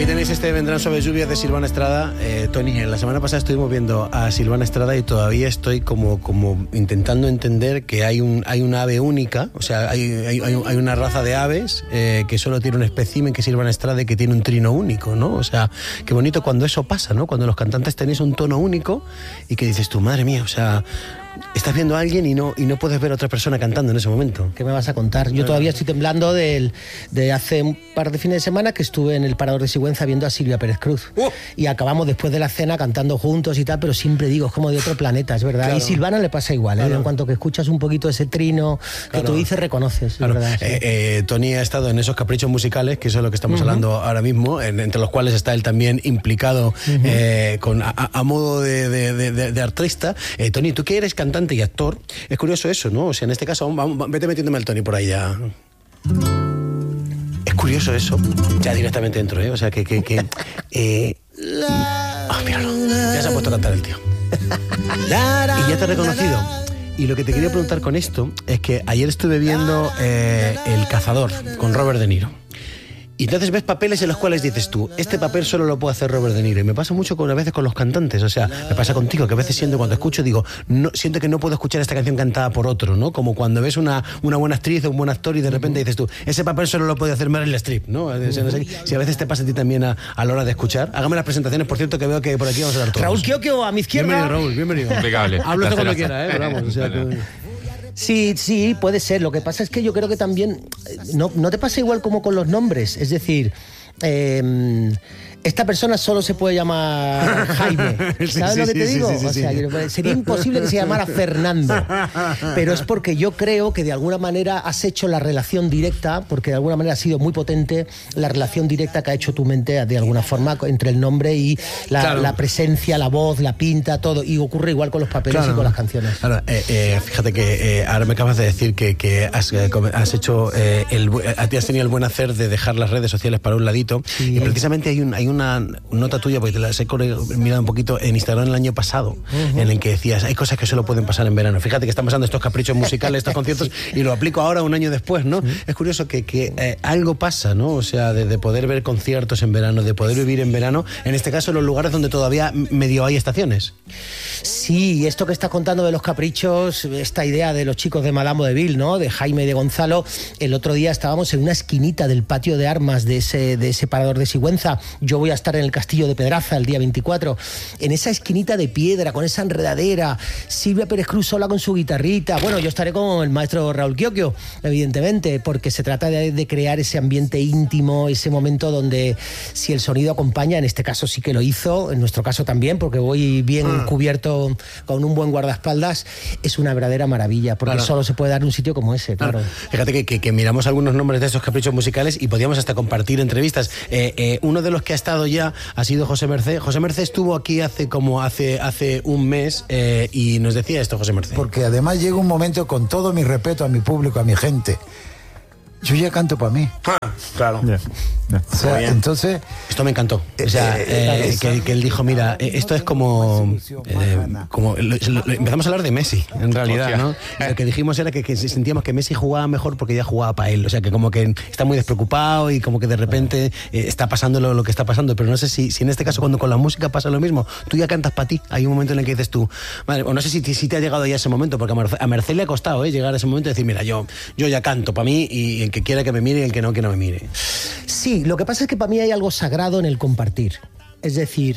Aquí tenéis este Vendrán Suaves Lluvias de Silvana Estrada. Tony, la semana pasada estuvimos viendo a Silvana Estrada y todavía estoy como intentando entender que hay una ave única, o sea, hay una raza de aves que solo tiene un espécimen, que es Silvana Estrada, y que tiene un trino único, ¿no? O sea, qué bonito cuando eso pasa, ¿no? Cuando los cantantes tenéis un tono único y que dices tú, madre mía, o sea, estás viendo a alguien y no puedes ver a otra persona cantando en ese momento. ¿Qué me vas a contar? Yo todavía estoy temblando de hace un par de fines de semana que estuve en el Parador de Sigüenza viendo a Silvia Pérez Cruz. Y acabamos después de la cena cantando juntos y tal, pero siempre digo, es como de otro planeta, es verdad. Claro. Y Silvana le pasa igual, claro. En cuanto que escuchas un poquito ese trino que tú dices, reconoces. Claro. ¿Verdad? Sí. Tony ha estado en esos caprichos musicales, que eso es lo que estamos hablando ahora mismo, entre los cuales está él también implicado a modo de artista. Tony, tú que eres cantante y actor, es curioso eso, ¿no? O sea, en este caso, vete metiéndome al Tony por ahí ya. Es curioso eso, ya directamente dentro, ¿eh? O sea, míralo, ya se ha puesto a cantar el tío. Y ya te he reconocido. Y lo que te quería preguntar con esto es que ayer estuve viendo El Cazador con Robert De Niro. Y entonces ves papeles en los cuales dices tú, este papel solo lo puede hacer Robert De Niro. Y me pasa mucho a veces con los cantantes, o sea, me pasa contigo, que a veces cuando escucho digo, siento que no puedo escuchar esta canción cantada por otro, ¿no? Como cuando ves una buena actriz o un buen actor y de repente dices tú, ese papel solo lo puede hacer Meryl Streep, ¿no? O sea, no sé si a veces te pasa a ti también a la hora de escuchar. Hágame las presentaciones, por cierto, que veo que por aquí vamos a dar todos. Raúl Kioquio, a mi izquierda. Bienvenido, Raúl, bienvenido. Impecable. Hablo esto cuando quiera, pero vamos, o sea, Sí, puede ser. Lo que pasa es que yo creo que también no te pasa igual como con los nombres. Es decir, esta persona solo se puede llamar Jaime. ¿Sabes lo que te digo? O sea, sería imposible que se llamara Fernando. Pero es porque yo creo que de alguna manera has hecho la relación directa, porque de alguna manera ha sido muy potente la relación directa que ha hecho tu mente de alguna forma entre el nombre y la presencia, la voz, la pinta, todo. Y ocurre igual con los papeles y con las canciones. Claro, fíjate que ahora me acabas de decir que has hecho a ti has tenido el buen hacer de dejar las redes sociales para un ladito. Sí. Y precisamente hay una nota tuya, porque te las he mirado un poquito en Instagram el año pasado, en el que decías, hay cosas que solo pueden pasar en verano. Fíjate que están pasando estos caprichos musicales, estos conciertos, y lo aplico ahora un año después, ¿no? Es curioso que algo pasa, ¿no? O sea, de poder ver conciertos en verano, de poder vivir en verano, en este caso en los lugares donde todavía medio hay estaciones. Sí, esto que estás contando de los caprichos, esta idea de los chicos de Madame Vaudeville, ¿no? De Jaime y de Gonzalo. El otro día estábamos en una esquinita del patio de armas de ese Parador de Sigüenza. Yo voy a estar en el Castillo de Pedraza el día 24. En esa esquinita de piedra, con esa enredadera, Silvia Pérez Cruz sola con su guitarrita. Bueno, yo estaré con el maestro Raúl Kioquio, evidentemente, porque se trata de crear ese ambiente íntimo, ese momento donde si el sonido acompaña, en este caso sí que lo hizo, en nuestro caso también, porque voy bien cubierto con un buen guardaespaldas, es una verdadera maravilla, porque solo se puede dar en un sitio como ese, claro. Fíjate que miramos algunos nombres de esos caprichos musicales y podíamos hasta compartir entrevistas. Uno de los que ha estado ya ha sido José Mercé. José Mercé estuvo aquí hace un mes y nos decía esto, José Mercé. Porque además llega un momento, con todo mi respeto a mi público, a mi gente, yo ya canto para mí. Claro. O sea, entonces... Esto me encantó. O sea, que él dijo, mira, esto es como empezamos a hablar de Messi, en realidad, ¿no? Lo que dijimos era que sentíamos que Messi jugaba mejor porque ya jugaba para él. O sea, que como que está muy despreocupado y como que de repente está pasando lo que está pasando. Pero no sé si en este caso, cuando con la música pasa lo mismo, tú ya cantas para ti. Hay un momento en el que dices tú, madre, o no sé si te ha llegado ya ese momento, porque a Mercé le ha costado llegar a ese momento y decir, mira, yo ya canto para mí, y el que quiera que me mire y el que no me mire. Sí, lo que pasa es que para mí hay algo sagrado en el compartir. Es decir,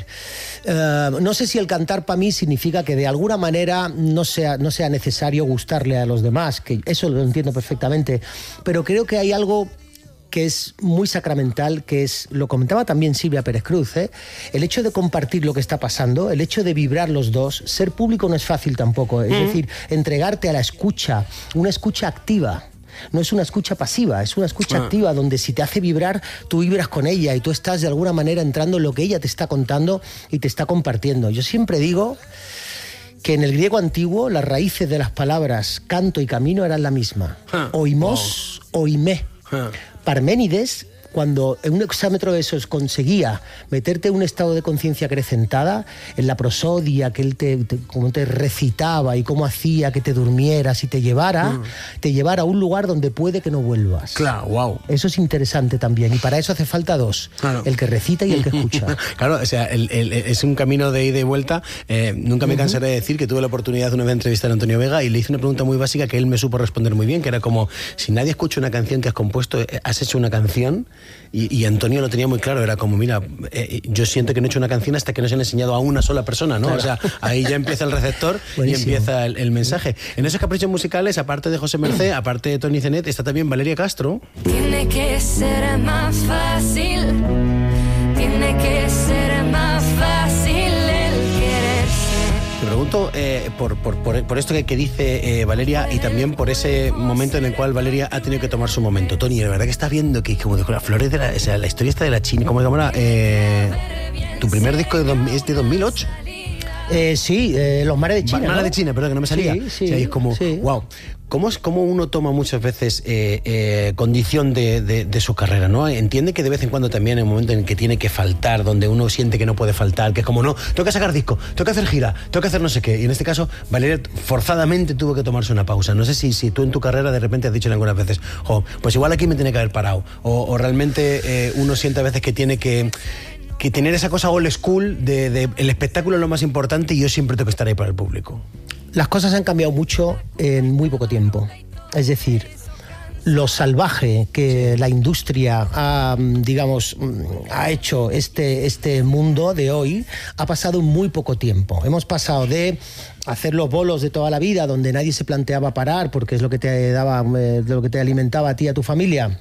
no sé si el cantar para mí significa que de alguna manera no sea necesario gustarle a los demás, que eso lo entiendo perfectamente, pero creo que hay algo que es muy sacramental, que es, lo comentaba también Silvia Pérez Cruz, el hecho de compartir lo que está pasando, el hecho de vibrar los dos. Ser público no es fácil tampoco, es decir, entregarte a la escucha, una escucha activa. No es una escucha pasiva, es una escucha activa, donde si te hace vibrar, tú vibras con ella y tú estás de alguna manera entrando en lo que ella te está contando y te está compartiendo. Yo siempre digo que en el griego antiguo las raíces de las palabras canto y camino eran la misma. Oimos, oimé. Parménides cuando en un exámetro de esos conseguía meterte en un estado de conciencia acrecentada, en la prosodia que él cómo te recitaba y cómo hacía que te durmieras y te llevara a un lugar donde puede que no vuelvas. Claro, wow. Eso es interesante también, y para eso hace falta dos, claro. El que recita y el que escucha. Claro, o sea, es un camino de ida y vuelta. Nunca me cansaré de decir que tuve la oportunidad de una vez entrevistar a Antonio Vega y le hice una pregunta muy básica que él me supo responder muy bien, que era como, si nadie escucha una canción que has compuesto, has hecho una canción. Y Antonio lo tenía muy claro, era como, mira, yo siento que no he hecho una canción hasta que no se han enseñado a una sola persona, ¿no? Claro. O sea, ahí ya empieza el receptor y empieza el mensaje. En esos caprichos musicales, aparte de José Mercé, aparte de Tony Zenet, está también Valeria Castro. Tiene que ser más fácil, tiene que ser más fácil el quererse. Te pregunto por esto que dice Valeria, y también por ese momento en el cual Valeria ha tenido que tomar su momento. Tony, la verdad que estás viendo que como dijo las flores de la historia esta de la China, ¿cómo se llama? Tu primer disco es de 2008. Sí, Los mares de China. Mares de China, perdón, que no me salía. Sí. O sea, es como, wow. ¿Cómo uno toma muchas veces condición de su carrera, ¿no? Entiende que de vez en cuando también hay un momento en el que tiene que faltar, donde uno siente que no puede faltar, que es como, no, tengo que sacar disco, tengo que hacer gira, tengo que hacer no sé qué. Y en este caso, Valeria forzadamente tuvo que tomarse una pausa. No sé si tú en tu carrera de repente has dicho algunas veces, pues igual aquí me tiene que haber parado. O realmente uno siente a veces que tiene que tener esa cosa old school de el espectáculo es lo más importante y yo siempre tengo que estar ahí para el público. Las cosas han cambiado mucho en muy poco tiempo. Es decir, lo salvaje que la industria ha hecho este mundo de hoy ha pasado en muy poco tiempo. Hemos pasado de hacer los bolos de toda la vida, donde nadie se planteaba parar porque es lo que te daba, lo que te alimentaba a ti y a tu familia,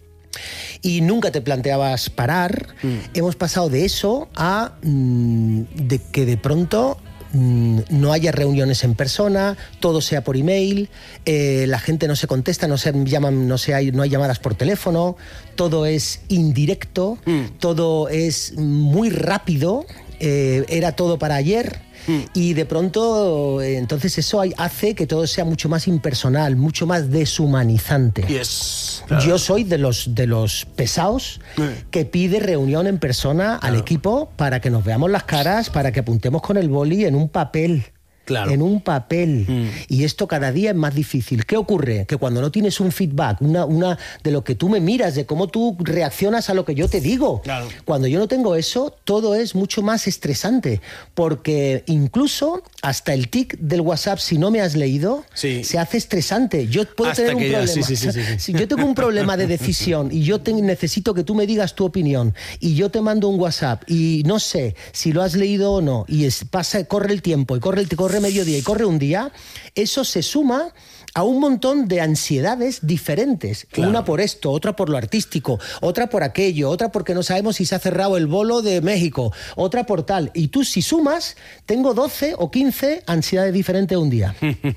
y nunca te planteabas parar. Hemos pasado de eso a de que de pronto no haya reuniones en persona, todo sea por email, la gente no se contesta, no hay llamadas por teléfono, todo es indirecto, todo es muy rápido, era todo para ayer. Y de pronto, entonces eso hace que todo sea mucho más impersonal, mucho más deshumanizante. Yes, claro. Yo soy de los pesados que pide reunión en persona al equipo para que nos veamos las caras, para que apuntemos con el boli en un papel. Claro. En un papel. Y esto cada día es más difícil. ¿Qué ocurre? Que cuando no tienes un feedback, una de lo que tú me miras, de cómo tú reaccionas a lo que yo te digo. Claro. Cuando yo no tengo eso, todo es mucho más estresante. Porque incluso hasta el tic del WhatsApp, si no me has leído, se hace estresante. Yo puedo hasta tener un problema. Si yo tengo un problema de decisión y yo necesito que tú me digas tu opinión y yo te mando un WhatsApp y no sé si lo has leído o no, y corre el tiempo y corre mediodía y corre un día, eso se suma a un montón de ansiedades diferentes. Claro. Una por esto, otra por lo artístico, otra por aquello, otra porque no sabemos si se ha cerrado el bolo de México, otra por tal. Y tú, si sumas, tengo 12 o 15 ansiedades diferentes un día.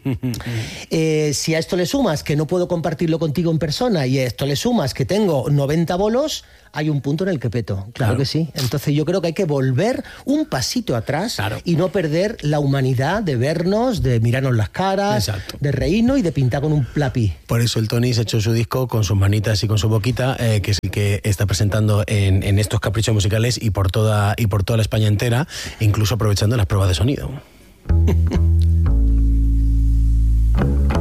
Si a esto le sumas que no puedo compartirlo contigo en persona y a esto le sumas que tengo 90 bolos, hay un punto en el que peto. Claro que sí. Entonces yo creo que hay que volver un pasito atrás y no perder la humanidad de vernos, de mirarnos las caras, de reírnos y de pintar con un lápiz. Por eso el Tony se echó su disco con sus manitas y con su boquita, que es el que está presentando en estos caprichos musicales y por toda la España entera, incluso aprovechando las pruebas de sonido.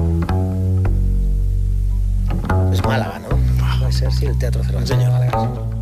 Es Málaga, ¿no? Puede ser, sí, el Teatro Cervantes. Señor.